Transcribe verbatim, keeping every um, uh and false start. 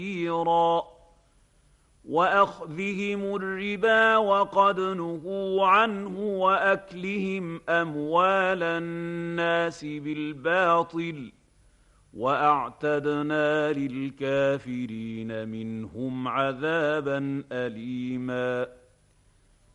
كثيرا وأخذهم الربا وقد نهوا عنه وأكلهم أموال الناس بالباطل وأعتدنا للكافرين منهم عذابا أليما